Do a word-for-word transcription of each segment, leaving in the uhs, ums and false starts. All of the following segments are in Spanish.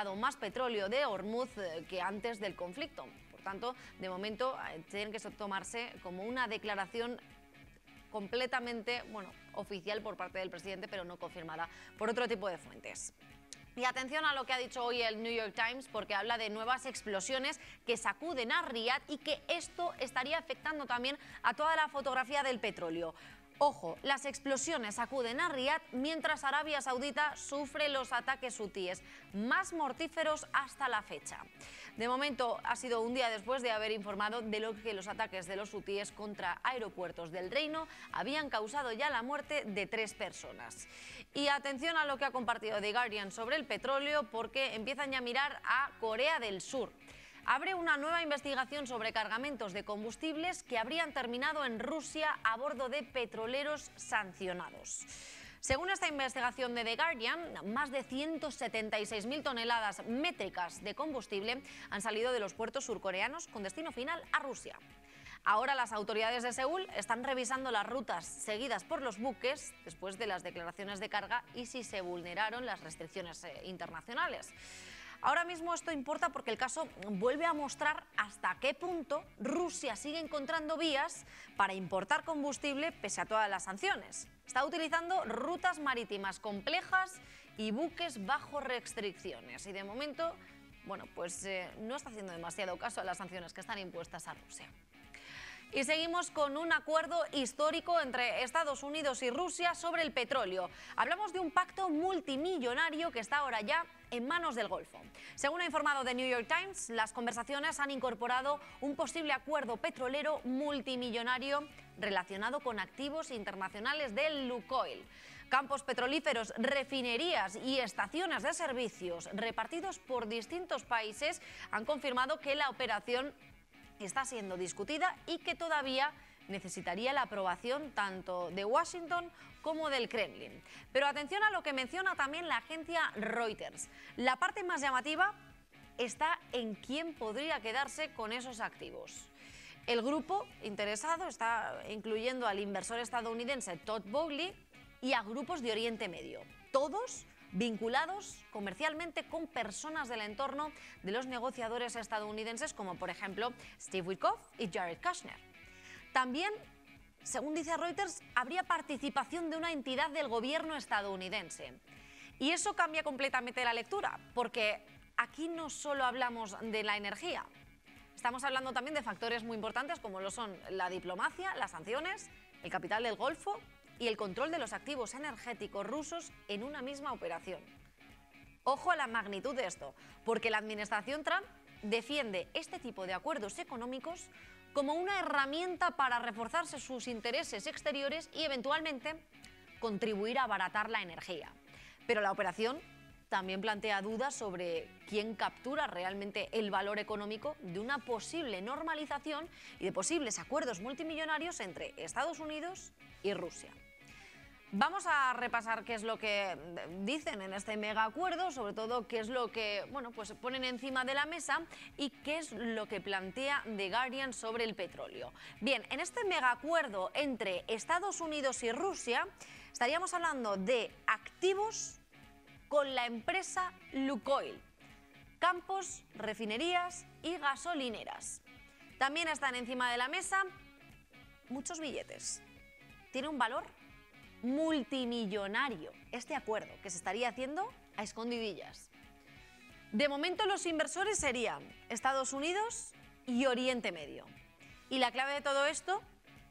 comprado más petróleo de Hormuz que antes del conflicto. Por tanto, de momento, tienen que tomarse como una declaración completamente, bueno, oficial por parte del presidente, pero no confirmada por otro tipo de fuentes. Y atención a lo que ha dicho hoy el New York Times, porque habla de nuevas explosiones que sacuden a Riad y que esto estaría afectando también a toda la fotografía del petróleo. Ojo, las explosiones sacuden a Riad mientras Arabia Saudita sufre los ataques hutíes más mortíferos hasta la fecha. De momento ha sido un día después de haber informado de lo que los ataques de los hutíes contra aeropuertos del reino habían causado ya la muerte de tres personas. Y atención a lo que ha compartido The Guardian sobre el petróleo, porque empiezan ya a mirar a Corea del Sur. Abre una nueva investigación sobre cargamentos de combustibles que habrían terminado en Rusia a bordo de petroleros sancionados. Según esta investigación de The Guardian, más de ciento setenta y seis mil toneladas métricas de combustible han salido de los puertos surcoreanos con destino final a Rusia. Ahora las autoridades de Seúl están revisando las rutas seguidas por los buques después de las declaraciones de carga y si se vulneraron las restricciones internacionales. Ahora mismo esto importa porque el caso vuelve a mostrar hasta qué punto Rusia sigue encontrando vías para importar combustible pese a todas las sanciones. Está utilizando rutas marítimas complejas y buques bajo restricciones y de momento, bueno, pues eh, no está haciendo demasiado caso a las sanciones que están impuestas a Rusia. Y seguimos con un acuerdo histórico entre Estados Unidos y Rusia sobre el petróleo. Hablamos de un pacto multimillonario que está ahora ya en manos del Golfo. Según ha informado The New York Times, las conversaciones han incorporado un posible acuerdo petrolero multimillonario relacionado con activos internacionales del Lukoil. Campos petrolíferos, refinerías y estaciones de servicios repartidos por distintos países han confirmado que la operación está siendo discutida y que todavía necesitaría la aprobación tanto de Washington como del Kremlin. Pero atención a lo que menciona también la agencia Reuters. La parte más llamativa está en quién podría quedarse con esos activos. El grupo interesado está incluyendo al inversor estadounidense Todd Boehly y a grupos de Oriente Medio, todos vinculados comercialmente con personas del entorno de los negociadores estadounidenses como por ejemplo Steve Witkoff y Jared Kushner. También, según dice Reuters, habría participación de una entidad del gobierno estadounidense. Y eso cambia completamente la lectura, porque aquí no solo hablamos de la energía, estamos hablando también de factores muy importantes como lo son la diplomacia, las sanciones, el capital del Golfo y el control de los activos energéticos rusos en una misma operación. Ojo a la magnitud de esto, porque la administración Trump defiende este tipo de acuerdos económicos como una herramienta para reforzarse sus intereses exteriores y eventualmente contribuir a abaratar la energía. Pero la operación también plantea dudas sobre quién captura realmente el valor económico de una posible normalización y de posibles acuerdos multimillonarios entre Estados Unidos y Rusia. Vamos a repasar qué es lo que dicen en este mega acuerdo, sobre todo qué es lo que, bueno, pues ponen encima de la mesa y qué es lo que plantea The Guardian sobre el petróleo. Bien, en este mega acuerdo entre Estados Unidos y Rusia estaríamos hablando de activos con la empresa Lukoil, campos, refinerías y gasolineras. También están encima de la mesa muchos billetes. Tiene un valor multimillonario este acuerdo que se estaría haciendo a escondidillas. De momento los inversores serían Estados Unidos y Oriente Medio. Y la clave de todo esto,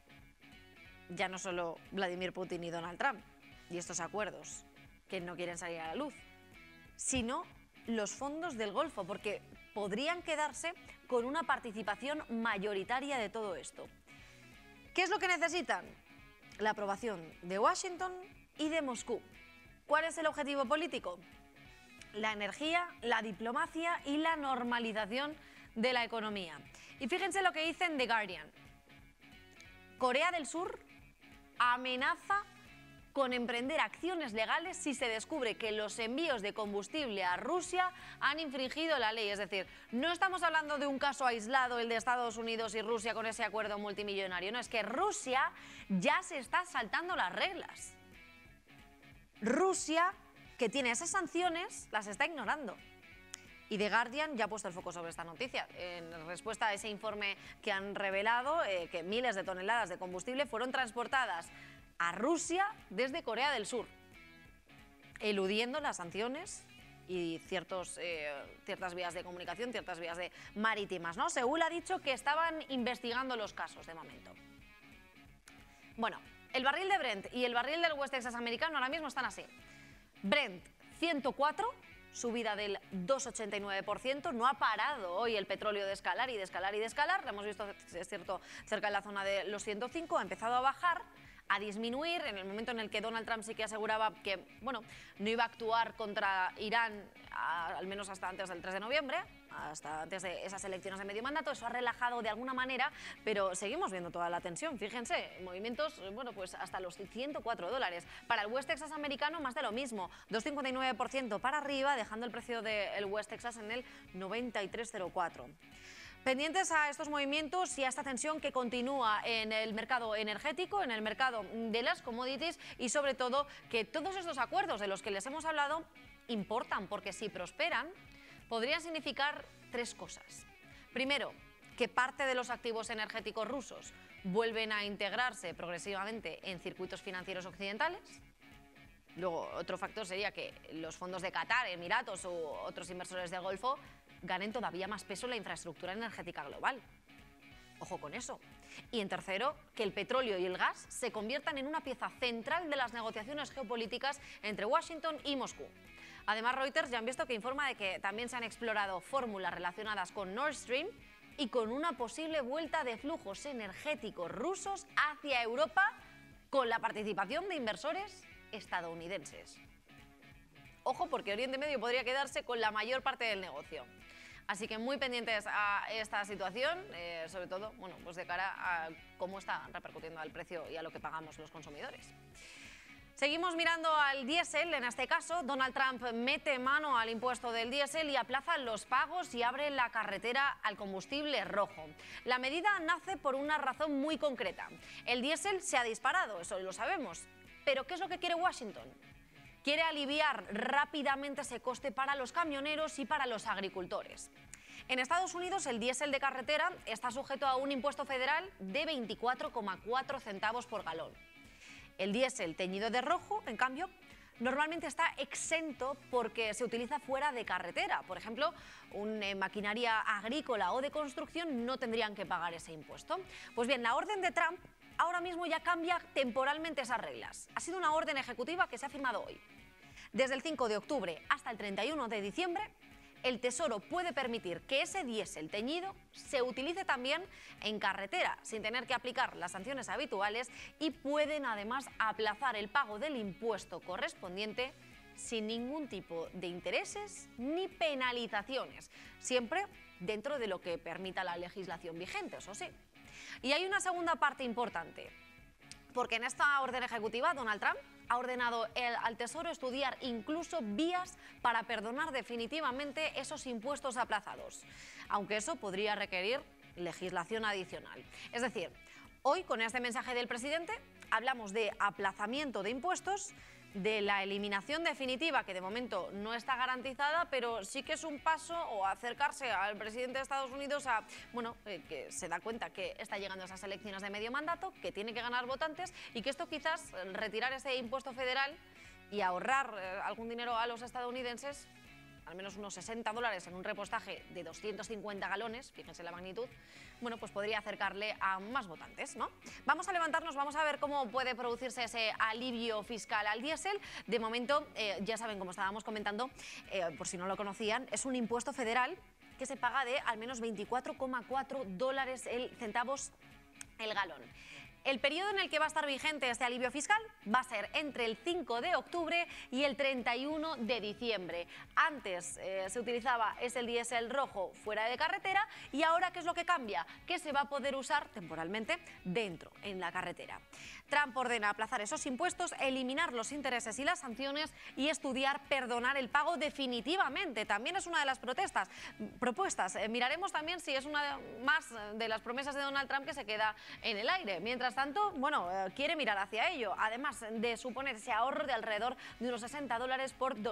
ya no solo Vladimir Putin y Donald Trump y estos acuerdos que no quieren salir a la luz, sino los fondos del Golfo, porque podrían quedarse con una participación mayoritaria de todo esto. ¿Qué es lo que necesitan? La aprobación de Washington y de Moscú. ¿Cuál es el objetivo político? La energía, la diplomacia y la normalización de la economía. Y fíjense lo que dice en The Guardian. Corea del Sur amenaza con emprender acciones legales si se descubre que los envíos de combustible a Rusia han infringido la ley. Es decir, no estamos hablando de un caso aislado, el de Estados Unidos y Rusia con ese acuerdo multimillonario. No, es que Rusia ya se está saltando las reglas. Rusia, que tiene esas sanciones, las está ignorando. Y The Guardian ya ha puesto el foco sobre esta noticia. En respuesta a ese informe que han revelado, eh, que miles de toneladas de combustible fueron transportadas a Rusia desde Corea del Sur, eludiendo las sanciones y ciertos, eh, ciertas vías de comunicación, ciertas vías de marítimas, ¿no? Seúl ha dicho que estaban investigando los casos de momento. Bueno, el barril de Brent y el barril del West Texas americano ahora mismo están así. Brent, ciento cuatro, subida del dos coma ochenta y nueve por ciento. No ha parado hoy el petróleo de escalar y de escalar y de escalar. Lo hemos visto, es cierto, cerca de la zona de los ciento cinco. Ha empezado a bajar, a disminuir en el momento en el que Donald Trump sí que aseguraba que, bueno, no iba a actuar contra Irán a, al menos hasta antes del tres de noviembre, hasta antes de esas elecciones de medio mandato. Eso ha relajado de alguna manera, pero seguimos viendo toda la tensión. Fíjense, movimientos, bueno, pues hasta los ciento cuatro dólares. Para el West Texas americano, más de lo mismo, dos coma cincuenta y nueve por ciento para arriba, dejando el precio del West Texas en el noventa y tres coma cero cuatro. Pendientes a estos movimientos y a esta tensión que continúa en el mercado energético, en el mercado de las commodities y sobre todo que todos estos acuerdos de los que les hemos hablado importan, porque si prosperan podrían significar tres cosas. Primero, que parte de los activos energéticos rusos vuelven a integrarse progresivamente en circuitos financieros occidentales. Luego, otro factor sería que los fondos de Qatar, Emiratos u otros inversores del Golfo ganen todavía más peso en la infraestructura energética global. Ojo con eso. Y en tercero, que el petróleo y el gas se conviertan en una pieza central de las negociaciones geopolíticas entre Washington y Moscú. Además, Reuters ya han visto que informa de que también se han explorado fórmulas relacionadas con Nord Stream y con una posible vuelta de flujos energéticos rusos hacia Europa con la participación de inversores estadounidenses. Ojo, porque Oriente Medio podría quedarse con la mayor parte del negocio. Así que muy pendientes a esta situación, eh, sobre todo, bueno, pues de cara a cómo está repercutiendo al precio y a lo que pagamos los consumidores. Seguimos mirando al diésel. En este caso, Donald Trump mete mano al impuesto del diésel y aplaza los pagos y abre la carretera al combustible rojo. La medida nace por una razón muy concreta. El diésel se ha disparado, eso lo sabemos. Pero ¿qué es lo que quiere Washington? Quiere aliviar rápidamente ese coste para los camioneros y para los agricultores. En Estados Unidos, el diésel de carretera está sujeto a un impuesto federal de veinticuatro coma cuatro centavos por galón. El diésel teñido de rojo, en cambio, normalmente está exento porque se utiliza fuera de carretera. Por ejemplo, una eh, maquinaria agrícola o de construcción no tendrían que pagar ese impuesto. Pues bien, la orden de Trump ahora mismo ya cambia temporalmente esas reglas. Ha sido una orden ejecutiva que se ha firmado hoy. Desde el cinco de octubre hasta el treinta y uno de diciembre, el Tesoro puede permitir que ese diésel teñido se utilice también en carretera, sin tener que aplicar las sanciones habituales, y pueden además aplazar el pago del impuesto correspondiente sin ningún tipo de intereses ni penalizaciones, siempre dentro de lo que permita la legislación vigente, eso sí. Y hay una segunda parte importante, porque en esta orden ejecutiva Donald Trump ha ordenado el, al Tesoro estudiar incluso vías para perdonar definitivamente esos impuestos aplazados, aunque eso podría requerir legislación adicional. Es decir, hoy con este mensaje del presidente hablamos de aplazamiento de impuestos, de la eliminación definitiva, que de momento no está garantizada, pero sí que es un paso o acercarse al presidente de Estados Unidos a, bueno, eh, que se da cuenta que está llegando a esas elecciones de medio mandato, que tiene que ganar votantes y que esto quizás, retirar ese impuesto federal y ahorrar eh, algún dinero a los estadounidenses, al menos unos sesenta dólares en un repostaje de doscientos cincuenta galones, fíjense la magnitud, bueno, pues podría acercarle a más votantes, ¿no? Vamos a levantarnos, vamos a ver cómo puede producirse ese alivio fiscal al diésel. De momento, eh, ya saben, como estábamos comentando, eh, por si no lo conocían, es un impuesto federal que se paga de al menos veinticuatro coma cuatro dólares el centavos el galón. El periodo en el que va a estar vigente este alivio fiscal va a ser entre el cinco de octubre y el treinta y uno de diciembre. Antes eh, se utilizaba ese diésel rojo fuera de carretera y ahora ¿qué es lo que cambia? Que se va a poder usar temporalmente dentro, en la carretera. Trump ordena aplazar esos impuestos, eliminar los intereses y las sanciones y estudiar perdonar el pago definitivamente. También es una de las protestas, propuestas. Eh, miraremos también si es una de, más de las promesas de Donald Trump que se queda en el aire. Mientras tanto, bueno, eh, quiere mirar hacia ello, además de suponer ese ahorro de alrededor de unos sesenta dólares por